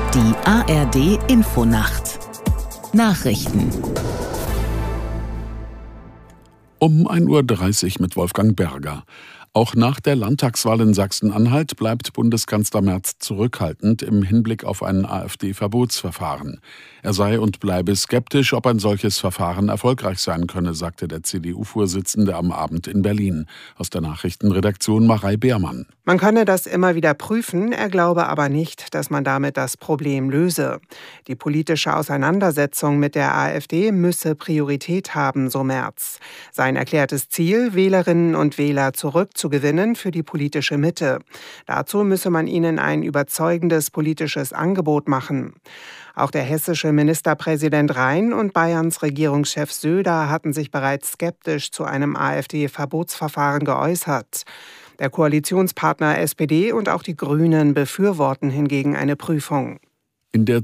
Die ARD Infonacht Nachrichten Um 1:30 Uhr mit Wolfgang Berger. Auch nach der Landtagswahl in Sachsen-Anhalt bleibt Bundeskanzler Merz zurückhaltend im Hinblick auf ein AfD-Verbotsverfahren. Er sei und bleibe skeptisch, ob ein solches Verfahren erfolgreich sein könne, sagte der CDU-Vorsitzende am Abend in Berlin. Aus der Nachrichtenredaktion Marei Beermann. Man könne das immer wieder prüfen, er glaube aber nicht, dass man damit das Problem löse. Die politische Auseinandersetzung mit der AfD müsse Priorität haben, so Merz. Sein erklärtes Ziel, Wählerinnen und Wähler zurückzugewinnen für die politische Mitte. Dazu müsse man ihnen ein überzeugendes politisches Angebot machen. Auch der hessische Ministerpräsident Rhein und Bayerns Regierungschef Söder hatten sich bereits skeptisch zu einem AfD-Verbotsverfahren geäußert. Der Koalitionspartner SPD und auch die Grünen befürworten hingegen eine Prüfung. In der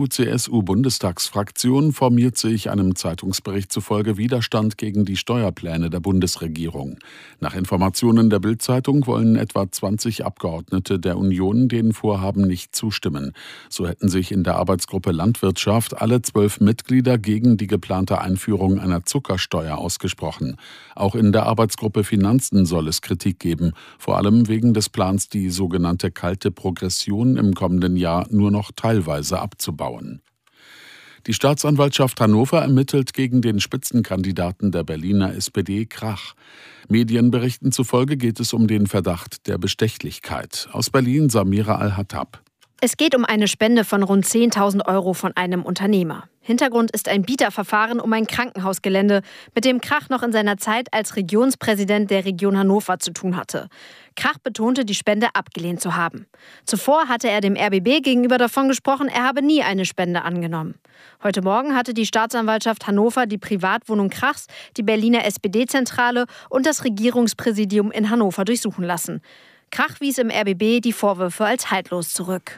CDU-CSU-Bundestagsfraktion formiert sich einem Zeitungsbericht zufolge Widerstand gegen die Steuerpläne der Bundesregierung. Nach Informationen der Bild-Zeitung wollen etwa 20 Abgeordnete der Union den Vorhaben nicht zustimmen. So hätten sich in der Arbeitsgruppe Landwirtschaft alle 12 Mitglieder gegen die geplante Einführung einer Zuckersteuer ausgesprochen. Auch in der Arbeitsgruppe Finanzen soll es Kritik geben, vor allem wegen des Plans, die sogenannte kalte Progression im kommenden Jahr nur noch teilweise abzubauen. Die Staatsanwaltschaft Hannover ermittelt gegen den Spitzenkandidaten der Berliner SPD Krach. Medienberichten zufolge geht es um den Verdacht der Bestechlichkeit. Aus Berlin Samira Al-Hattab. Es geht um eine Spende von rund 10.000 € von einem Unternehmer. Hintergrund ist ein Bieterverfahren um ein Krankenhausgelände, mit dem Krach noch in seiner Zeit als Regionspräsident der Region Hannover zu tun hatte. Krach betonte, die Spende abgelehnt zu haben. Zuvor hatte er dem RBB gegenüber davon gesprochen, er habe nie eine Spende angenommen. Heute Morgen hatte die Staatsanwaltschaft Hannover die Privatwohnung Krachs, die Berliner SPD-Zentrale und das Regierungspräsidium in Hannover durchsuchen lassen. Krach wies im RBB die Vorwürfe als haltlos zurück.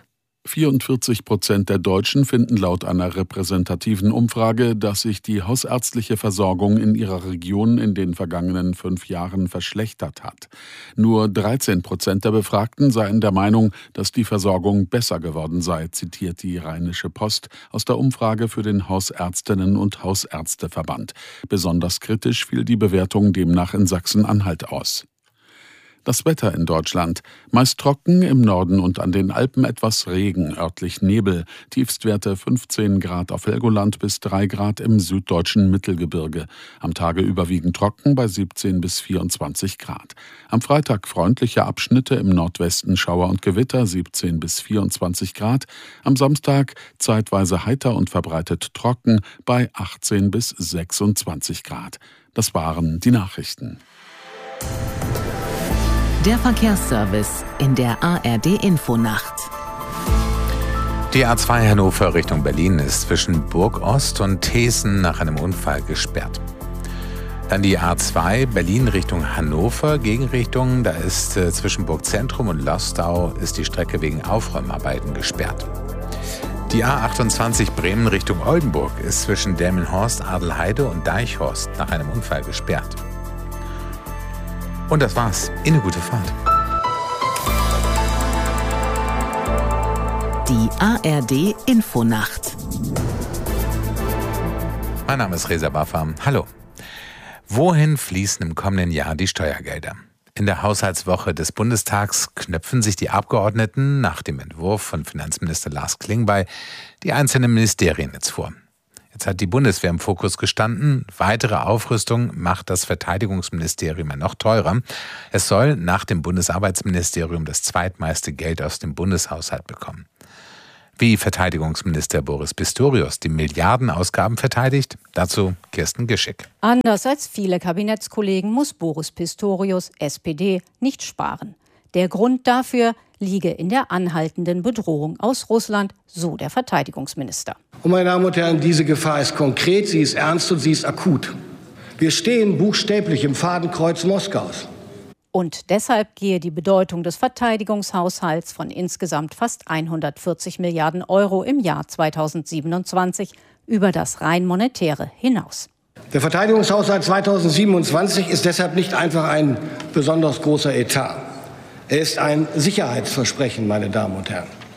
44% der Deutschen finden laut einer repräsentativen Umfrage, dass sich die hausärztliche Versorgung in ihrer Region in den vergangenen 5 Jahren verschlechtert hat. Nur 13% der Befragten seien der Meinung, dass die Versorgung besser geworden sei, zitiert die Rheinische Post aus der Umfrage für den Hausärztinnen- und Hausärzteverband. Besonders kritisch fiel die Bewertung demnach in Sachsen-Anhalt aus. Das Wetter in Deutschland. Meist trocken, im Norden und an den Alpen etwas Regen, örtlich Nebel. Tiefstwerte 15 Grad auf Helgoland bis 3 Grad im süddeutschen Mittelgebirge. Am Tage überwiegend trocken bei 17 bis 24 Grad. Am Freitag freundliche Abschnitte im Nordwesten Schauer und Gewitter 17 bis 24 Grad. Am Samstag zeitweise heiter und verbreitet trocken bei 18 bis 26 Grad. Das waren die Nachrichten. Der Verkehrsservice in der ARD Infonacht. Die A2 Hannover Richtung Berlin ist zwischen Burg Ost und Thesen nach einem Unfall gesperrt. Dann die A2 Berlin Richtung Hannover, Gegenrichtung, da ist zwischen Burg Zentrum und Lostau ist die Strecke wegen Aufräumarbeiten gesperrt. Die A28 Bremen Richtung Oldenburg ist zwischen Delmenhorst, Adelheide und Deichhorst nach einem Unfall gesperrt. Und das war's. Eine gute Fahrt. Die ARD Infonacht. Mein Name ist Reza Baffa. Hallo. Wohin fließen im kommenden Jahr die Steuergelder? In der Haushaltswoche des Bundestags knöpfen sich die Abgeordneten nach dem Entwurf von Finanzminister Lars Klingbeil die einzelnen Ministerien jetzt vor. Jetzt hat die Bundeswehr im Fokus gestanden. Weitere Aufrüstung macht das Verteidigungsministerium ja noch teurer. Es soll nach dem Bundesarbeitsministerium das zweitmeiste Geld aus dem Bundeshaushalt bekommen. Wie Verteidigungsminister Boris Pistorius die Milliardenausgaben verteidigt, dazu Kirsten Gischick. Anders als viele Kabinettskollegen muss Boris Pistorius, SPD, nicht sparen. Der Grund dafür liege in der anhaltenden Bedrohung aus Russland, so der Verteidigungsminister. Und meine Damen und Herren, diese Gefahr ist konkret, sie ist ernst und sie ist akut. Wir stehen buchstäblich im Fadenkreuz Moskaus. Und deshalb gehe die Bedeutung des Verteidigungshaushalts von insgesamt fast 140 Milliarden € im Jahr 2027 über das rein monetäre hinaus. Der Verteidigungshaushalt 2027 ist deshalb nicht einfach ein besonders großer Etat. Er ist ein Sicherheitsversprechen, meine Damen und Herren.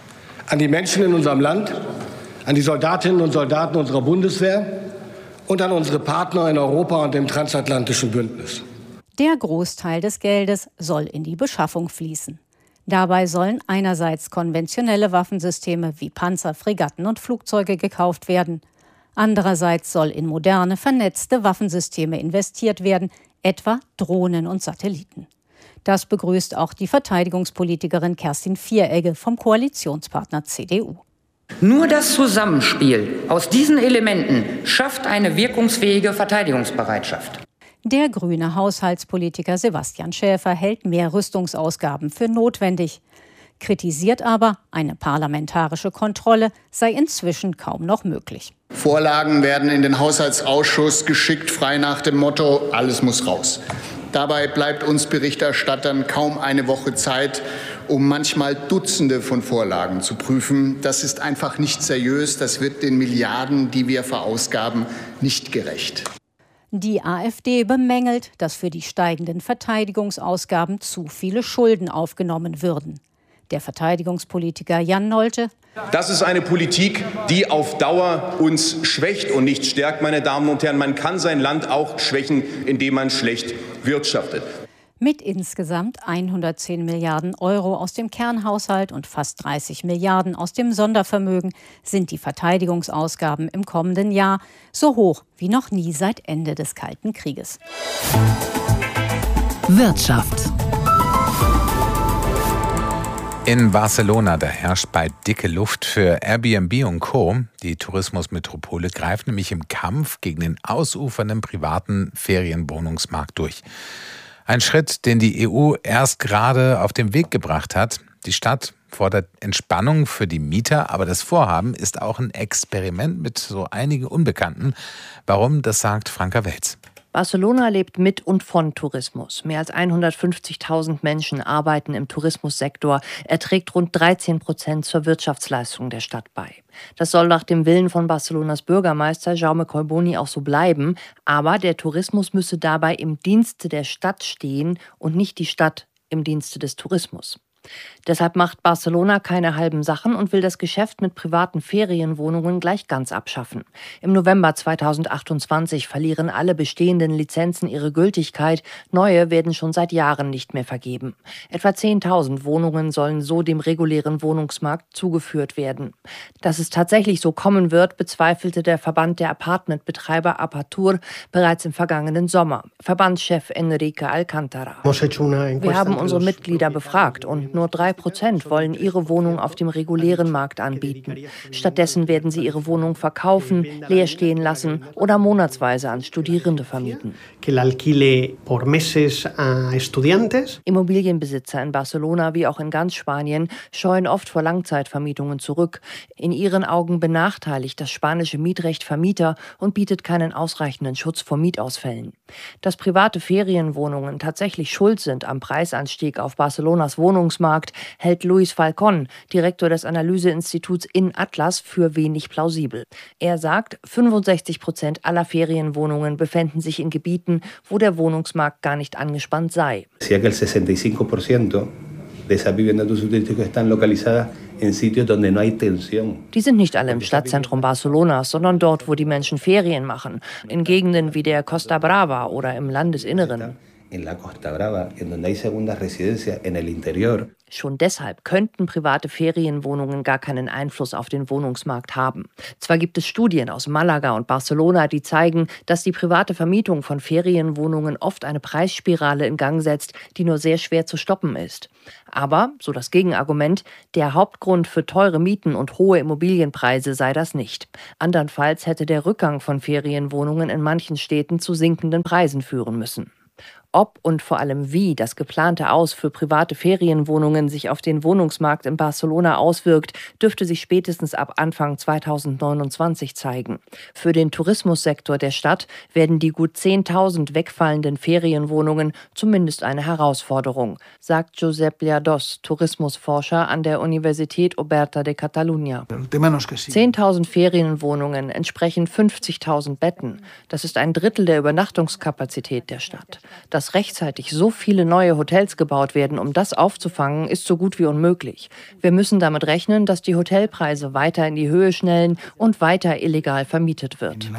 An die Menschen in unserem Land, an die Soldatinnen und Soldaten unserer Bundeswehr und an unsere Partner in Europa und dem transatlantischen Bündnis. Der Großteil des Geldes soll in die Beschaffung fließen. Dabei sollen einerseits konventionelle Waffensysteme wie Panzer, Fregatten und Flugzeuge gekauft werden. Andererseits soll in moderne, vernetzte Waffensysteme investiert werden, etwa Drohnen und Satelliten. Das begrüßt auch die Verteidigungspolitikerin Kerstin Vieregge vom Koalitionspartner CDU. Nur das Zusammenspiel aus diesen Elementen schafft eine wirkungsfähige Verteidigungsbereitschaft. Der grüne Haushaltspolitiker Sebastian Schäfer hält mehr Rüstungsausgaben für notwendig, kritisiert aber, eine parlamentarische Kontrolle sei inzwischen kaum noch möglich. Vorlagen werden in den Haushaltsausschuss geschickt, frei nach dem Motto, alles muss raus. Dabei bleibt uns Berichterstattern kaum eine Woche Zeit, um manchmal Dutzende von Vorlagen zu prüfen. Das ist einfach nicht seriös. Das wird den Milliarden, die wir verausgaben, nicht gerecht. Die AfD bemängelt, dass für die steigenden Verteidigungsausgaben zu viele Schulden aufgenommen würden. Der Verteidigungspolitiker Jan Nolte: Das ist eine Politik, die auf Dauer uns schwächt und nicht stärkt, meine Damen und Herren. Man kann sein Land auch schwächen, indem man schlecht wirtschaftet. Mit insgesamt 110 Milliarden Euro aus dem Kernhaushalt und fast 30 Milliarden aus dem Sondervermögen sind die Verteidigungsausgaben im kommenden Jahr so hoch wie noch nie seit Ende des Kalten Krieges. Wirtschaft. In Barcelona, da herrscht bald dicke Luft für Airbnb und Co. Die Tourismusmetropole greift nämlich im Kampf gegen den ausufernden privaten Ferienwohnungsmarkt durch. Ein Schritt, den die EU erst gerade auf den Weg gebracht hat. Die Stadt fordert Entspannung für die Mieter, aber das Vorhaben ist auch ein Experiment mit so einigen Unbekannten. Warum, das sagt Franka Welz. Barcelona lebt mit und von Tourismus. Mehr als 150.000 Menschen arbeiten im Tourismussektor. Er trägt rund 13% zur Wirtschaftsleistung der Stadt bei. Das soll nach dem Willen von Barcelonas Bürgermeister Jaume Collboni auch so bleiben. Aber der Tourismus müsse dabei im Dienste der Stadt stehen und nicht die Stadt im Dienste des Tourismus. Deshalb macht Barcelona keine halben Sachen und will das Geschäft mit privaten Ferienwohnungen gleich ganz abschaffen. Im November 2028 verlieren alle bestehenden Lizenzen ihre Gültigkeit. Neue werden schon seit Jahren nicht mehr vergeben. Etwa 10.000 Wohnungen sollen so dem regulären Wohnungsmarkt zugeführt werden. Dass es tatsächlich so kommen wird, bezweifelte der Verband der Apartmentbetreiber Apatur bereits im vergangenen Sommer. Verbandschef Enrique Alcántara: Wir haben unsere Mitglieder befragt und nur 3% wollen ihre Wohnung auf dem regulären Markt anbieten. Stattdessen werden sie ihre Wohnung verkaufen, leer stehen lassen oder monatsweise an Studierende vermieten. Immobilienbesitzer in Barcelona wie auch in ganz Spanien scheuen oft vor Langzeitvermietungen zurück. In ihren Augen benachteiligt das spanische Mietrecht Vermieter und bietet keinen ausreichenden Schutz vor Mietausfällen. Dass private Ferienwohnungen tatsächlich schuld sind am Preisanstieg auf Barcelonas Wohnungsmarkt, hält Luis Falcón, Direktor des Analyseinstituts InAtlas, für wenig plausibel. Er sagt, 65% aller Ferienwohnungen befinden sich in Gebieten, wo der Wohnungsmarkt gar nicht angespannt sei. Decía que el 65% de esas viviendas de uso turístico están localizadas en sitios donde no hay tensión. Die sind nicht alle im Stadtzentrum Barcelonas, sondern dort, wo die Menschen Ferien machen, in Gegenden wie der Costa Brava oder im Landesinneren. En la Costa Brava, en donde hay segundas residencias en el interior. Schon deshalb könnten private Ferienwohnungen gar keinen Einfluss auf den Wohnungsmarkt haben. Zwar gibt es Studien aus Malaga und Barcelona, die zeigen, dass die private Vermietung von Ferienwohnungen oft eine Preisspirale in Gang setzt, die nur sehr schwer zu stoppen ist. Aber, so das Gegenargument, der Hauptgrund für teure Mieten und hohe Immobilienpreise sei das nicht. Andernfalls hätte der Rückgang von Ferienwohnungen in manchen Städten zu sinkenden Preisen führen müssen. Ob und vor allem wie das geplante Aus für private Ferienwohnungen sich auf den Wohnungsmarkt in Barcelona auswirkt, dürfte sich spätestens ab Anfang 2029 zeigen. Für den Tourismussektor der Stadt werden die gut 10.000 wegfallenden Ferienwohnungen zumindest eine Herausforderung, sagt Josep Llados, Tourismusforscher an der Universität Oberta de Catalunya. 10.000 Ferienwohnungen entsprechen 50.000 Betten. Das ist ein Drittel der Übernachtungskapazität der Stadt. Das Dass rechtzeitig so viele neue Hotels gebaut werden, um das aufzufangen, ist so gut wie unmöglich. Wir müssen damit rechnen, dass die Hotelpreise weiter in die Höhe schnellen und weiter illegal vermietet wird.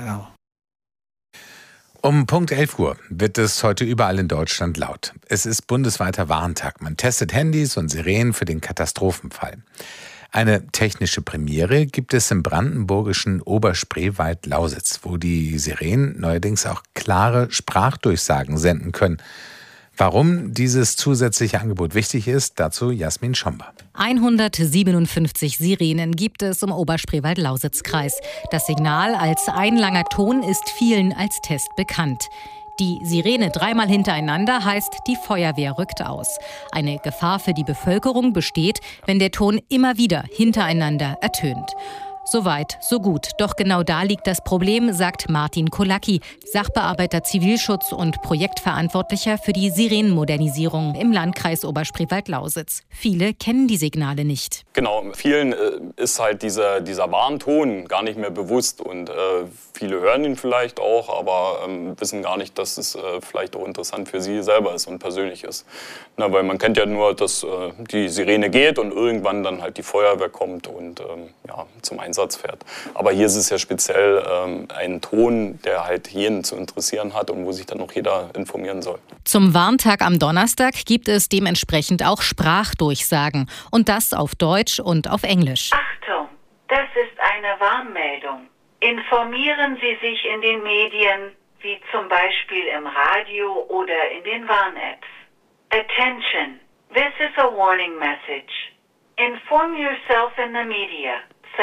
Um Punkt 11 Uhr wird es heute überall in Deutschland laut. Es ist bundesweiter Warntag. Man testet Handys und Sirenen für den Katastrophenfall. Eine technische Premiere gibt es im brandenburgischen Oberspreewald-Lausitz, wo die Sirenen neuerdings auch klare Sprachdurchsagen senden können. Warum dieses zusätzliche Angebot wichtig ist, dazu Jasmin Schomber. 157 Sirenen gibt es im Oberspreewald-Lausitz-Kreis. Das Signal als ein langer Ton ist vielen als Test bekannt. Die Sirene dreimal hintereinander heißt, die Feuerwehr rückt aus. Eine Gefahr für die Bevölkerung besteht, wenn der Ton immer wieder hintereinander ertönt. Soweit, so gut. Doch genau da liegt das Problem, sagt Martin Kolacki, Sachbearbeiter Zivilschutz und Projektverantwortlicher für die Sirenenmodernisierung im Landkreis Oberspreewald-Lausitz. Viele kennen die Signale nicht. Genau, vielen ist halt dieser Warnton gar nicht mehr bewusst und viele hören ihn vielleicht auch, aber wissen gar nicht, dass es vielleicht auch interessant für sie selber ist und persönlich ist. Na, weil man kennt ja nur, dass die Sirene geht und irgendwann dann halt die Feuerwehr kommt und zum Einsatz fährt. Aber hier ist es ja speziell ein Ton, der halt jeden zu interessieren hat und wo sich dann auch jeder informieren soll. Zum Warntag am Donnerstag gibt es dementsprechend auch Sprachdurchsagen. Und das auf Deutsch und auf Englisch. Achtung, das ist eine Warnmeldung. Informieren Sie sich in den Medien, wie zum Beispiel im Radio oder in den Warn-Apps. Attention, this is a warning message. Inform yourself in the media.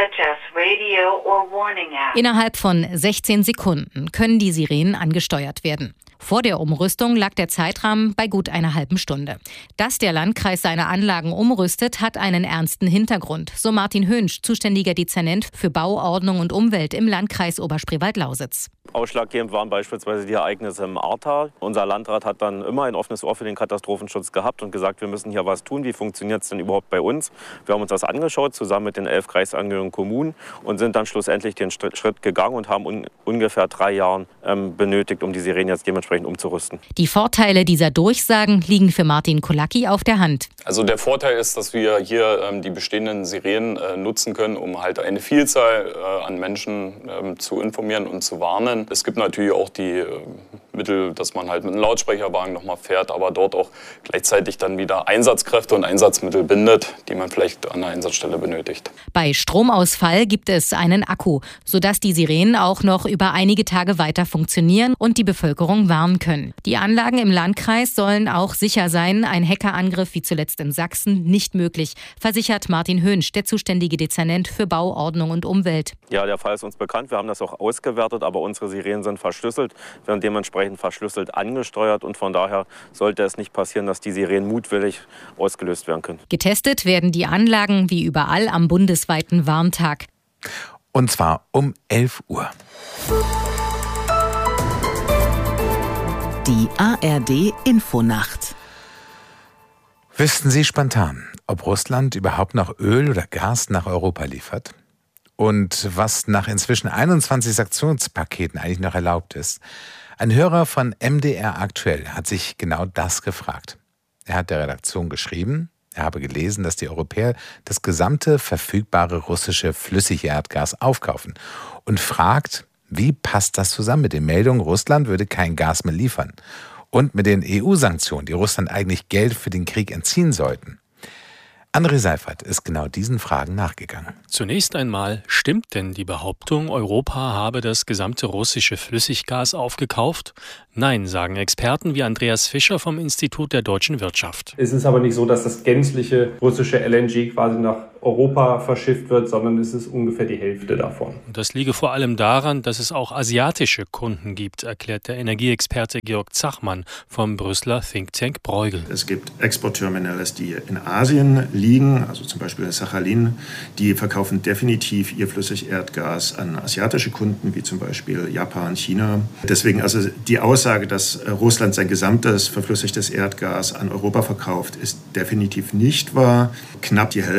Innerhalb von 16 Sekunden können die Sirenen angesteuert werden. Vor der Umrüstung lag der Zeitrahmen bei gut einer halben Stunde. Dass der Landkreis seine Anlagen umrüstet, hat einen ernsten Hintergrund, so Martin Hönsch, zuständiger Dezernent für Bau, Ordnung und Umwelt im Landkreis Oberspreewald-Lausitz. Ausschlaggebend waren beispielsweise die Ereignisse im Ahrtal. Unser Landrat hat dann immer ein offenes Ohr für den Katastrophenschutz gehabt und gesagt, wir müssen hier was tun. Wie funktioniert es denn überhaupt bei uns? Wir haben uns das angeschaut, zusammen mit den 11 kreisangehörigen Kommunen und sind dann schlussendlich den Schritt gegangen und haben ungefähr 3 Jahre benötigt, um die Sirenen jetzt dementsprechend umzurüsten. Die Vorteile dieser Durchsagen liegen für Martin Kolacki auf der Hand. Also der Vorteil ist, dass wir hier die bestehenden Sirenen nutzen können, um halt eine Vielzahl an Menschen zu informieren und zu warnen. Es gibt natürlich auch die Mittel, dass man halt mit einem Lautsprecherwagen nochmal fährt, aber dort auch gleichzeitig dann wieder Einsatzkräfte und Einsatzmittel bindet, die man vielleicht an der Einsatzstelle benötigt. Bei Stromausfall gibt es einen Akku, sodass die Sirenen auch noch über einige Tage weiter funktionieren und die Bevölkerung warnen können. Die Anlagen im Landkreis sollen auch sicher sein, ein Hackerangriff wie zuletzt in Sachsen nicht möglich, versichert Martin Hönsch, der zuständige Dezernent für Bau, Ordnung und Umwelt. Ja, der Fall ist uns bekannt. Wir haben das auch ausgewertet, aber unsere Sirenen sind verschlüsselt, werden dementsprechend verschlüsselt angesteuert und von daher sollte es nicht passieren, dass die Sirenen mutwillig ausgelöst werden können. Getestet werden die Anlagen wie überall am bundesweiten Warntag. Und zwar um 11 Uhr. Die ARD Infonacht. Wüssten Sie spontan, ob Russland überhaupt noch Öl oder Gas nach Europa liefert? Und was nach inzwischen 21 Sanktionspaketen eigentlich noch erlaubt ist? Ein Hörer von MDR Aktuell hat sich genau das gefragt. Er hat der Redaktion geschrieben, er habe gelesen, dass die Europäer das gesamte verfügbare russische Flüssigerdgas aufkaufen und fragt, wie passt das zusammen mit den Meldungen, Russland würde kein Gas mehr liefern und mit den EU-Sanktionen, die Russland eigentlich Geld für den Krieg entziehen sollten. André Seifert ist genau diesen Fragen nachgegangen. Zunächst einmal, stimmt denn die Behauptung, Europa habe das gesamte russische Flüssiggas aufgekauft? Nein, sagen Experten wie Andreas Fischer vom Institut der deutschen Wirtschaft. Es ist aber nicht so, dass das gänzliche russische LNG quasi nach Europa verschifft wird, sondern es ist ungefähr die Hälfte davon. Das liege vor allem daran, dass es auch asiatische Kunden gibt, erklärt der Energieexperte Georg Zachmann vom Brüsseler Think Tank Bruegel. Es gibt Exportterminals, die in Asien liegen, also zum Beispiel in Sachalin, die verkaufen definitiv ihr Flüssigerdgas an asiatische Kunden, wie zum Beispiel Japan, China. Deswegen also die Aussage, dass Russland sein gesamtes verflüssigtes Erdgas an Europa verkauft, ist definitiv nicht wahr. Knapp die Hälfte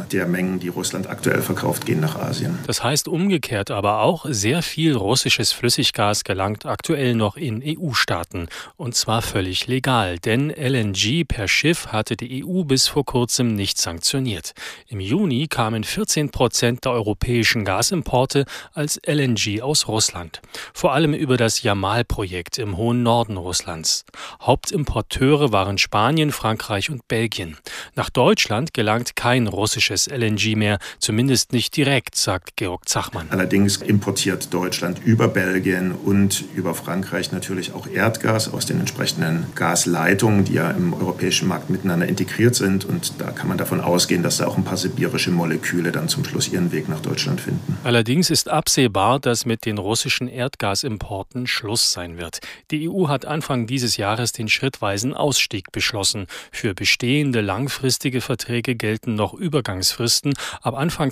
der Mengen, die Russland aktuell verkauft, gehen nach Asien. Das heißt umgekehrt aber auch, sehr viel russisches Flüssiggas gelangt aktuell noch in EU-Staaten. Und zwar völlig legal, denn LNG per Schiff hatte die EU bis vor kurzem nicht sanktioniert. Im Juni kamen 14% der europäischen Gasimporte als LNG aus Russland. Vor allem über das Jamal-Projekt im hohen Norden Russlands. Hauptimporteure waren Spanien, Frankreich und Belgien. Nach Deutschland gelangt kein russisches LNG mehr, zumindest nicht direkt, sagt Georg Zachmann. Allerdings importiert Deutschland über Belgien und über Frankreich natürlich auch Erdgas aus den entsprechenden Gasleitungen, die ja im europäischen Markt miteinander integriert sind. Und da kann man davon ausgehen, dass da auch ein paar sibirische Moleküle dann zum Schluss ihren Weg nach Deutschland finden. Allerdings ist absehbar, dass mit den russischen Erdgasimporten Schluss sein wird. Die EU hat Anfang dieses Jahres den schrittweisen Ausstieg beschlossen. Für bestehende langfristige Verträge gelten noch Übergangsfristen. Ab Anfang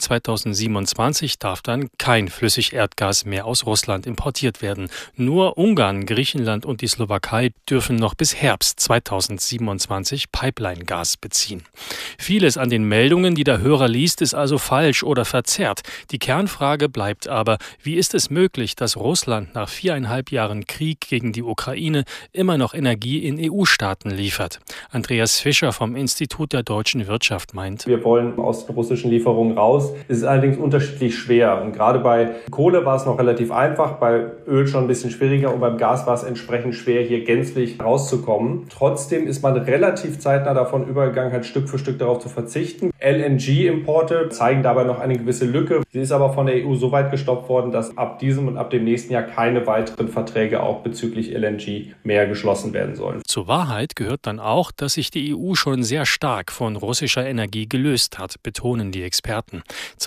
2027 darf dann kein Flüssigerdgas mehr aus Russland importiert werden. Nur Ungarn, Griechenland und die Slowakei dürfen noch bis Herbst 2027 Pipeline-Gas beziehen. Vieles an den Meldungen, die der Hörer liest, ist also falsch oder verzerrt. Die Kernfrage bleibt aber, wie ist es möglich, dass Russland nach 4,5 Jahren Krieg gegen die Ukraine immer noch Energie in EU-Staaten liefert? Andreas Fischer vom Institut der deutschen Wirtschaft meint: Wir wollen aus den russischen Lieferungen raus. Es ist allerdings unterschiedlich schwer. Und gerade bei Kohle war es noch relativ einfach, bei Öl schon ein bisschen schwieriger und beim Gas war es entsprechend schwer, hier gänzlich rauszukommen. Trotzdem ist man relativ zeitnah davon übergegangen, halt Stück für Stück darauf zu verzichten. LNG-Importe zeigen dabei noch eine gewisse Lücke. Sie ist aber von der EU so weit gestoppt worden, dass ab diesem und ab dem nächsten Jahr keine weiteren Verträge auch bezüglich LNG mehr geschlossen werden sollen. Zur Wahrheit gehört dann auch, dass sich die EU schon sehr stark von russischer Energie gelöst hat, betonen die Experten.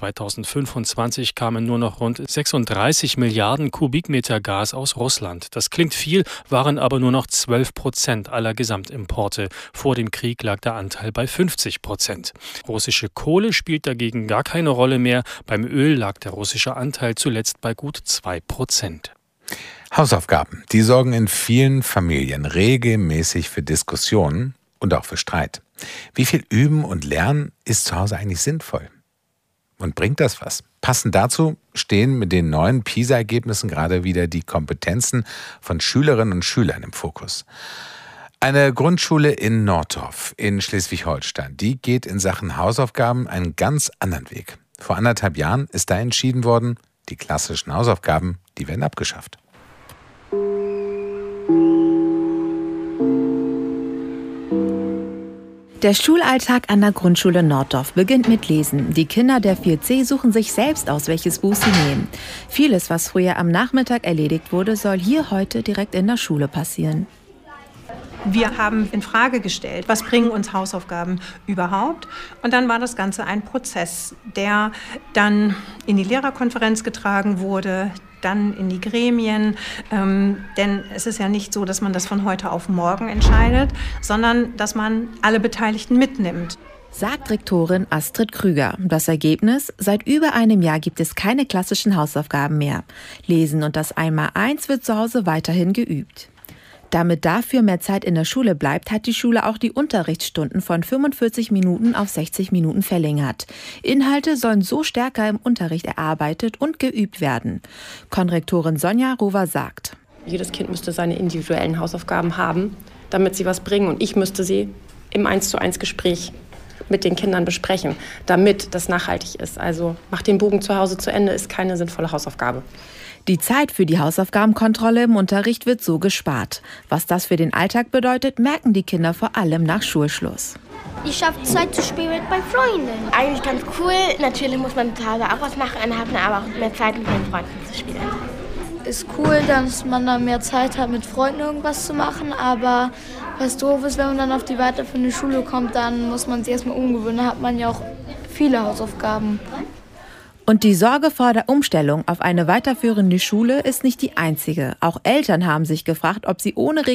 2025 kamen nur noch rund 36 Milliarden Kubikmeter Gas aus Russland. Das klingt viel, waren aber nur noch 12% aller Gesamtimporte. Vor dem Krieg lag der Anteil bei 50%. Russische Kohle spielt dagegen gar keine Rolle mehr. Beim Öl lag der russische Anteil zuletzt bei gut 2%. Hausaufgaben, die sorgen in vielen Familien regelmäßig für Diskussionen und auch für Streit. Wie viel Üben und Lernen ist zu Hause eigentlich sinnvoll? Und bringt das was? Passend dazu stehen mit den neuen PISA-Ergebnissen gerade wieder die Kompetenzen von Schülerinnen und Schülern im Fokus. Eine Grundschule in Nordorf in Schleswig-Holstein, die geht in Sachen Hausaufgaben einen ganz anderen Weg. Vor 1,5 Jahren ist da entschieden worden, die klassischen Hausaufgaben, die werden abgeschafft. Der Schulalltag an der Grundschule Nordorf beginnt mit Lesen. Die Kinder der 4C suchen sich selbst aus, welches Buch sie nehmen. Vieles, was früher am Nachmittag erledigt wurde, soll hier heute direkt in der Schule passieren. Wir haben in Frage gestellt, was bringen uns Hausaufgaben überhaupt? Und dann war das Ganze ein Prozess, der dann in die Lehrerkonferenz getragen wurde, dann in die Gremien. Denn es ist ja nicht so, dass man das von heute auf morgen entscheidet, sondern dass man alle Beteiligten mitnimmt. Sagt Rektorin Astrid Krüger. Das Ergebnis? Seit über einem Jahr gibt es keine klassischen Hausaufgaben mehr. Lesen und das Einmaleins wird zu Hause weiterhin geübt. Damit dafür mehr Zeit in der Schule bleibt, hat die Schule auch die Unterrichtsstunden von 45 Minuten auf 60 Minuten verlängert. Inhalte sollen so stärker im Unterricht erarbeitet und geübt werden. Konrektorin Sonja Rover sagt: Jedes Kind müsste seine individuellen Hausaufgaben haben, damit sie was bringen. Und ich müsste sie im 1:1 Gespräch mit den Kindern besprechen, damit das nachhaltig ist. Also macht den Bogen zu Hause zu Ende, ist keine sinnvolle Hausaufgabe. Die Zeit für die Hausaufgabenkontrolle im Unterricht wird so gespart. Was das für den Alltag bedeutet, merken die Kinder vor allem nach Schulschluss. Ich schaffe Zeit zu spielen mit meinen Freunden. Eigentlich ganz cool. Natürlich muss man zu Hause auch was machen, dann hat man aber auch mehr Zeit mit meinen Freunden zu spielen. Ist cool, dass man dann mehr Zeit hat, mit Freunden irgendwas zu machen, aber was doof ist, wenn man dann auf die weiterführende Schule kommt, dann muss man sich erstmal umgewöhnen, da hat man ja auch viele Hausaufgaben. Und die Sorge vor der Umstellung auf eine weiterführende Schule ist nicht die einzige. Auch Eltern haben sich gefragt, ob sie ohne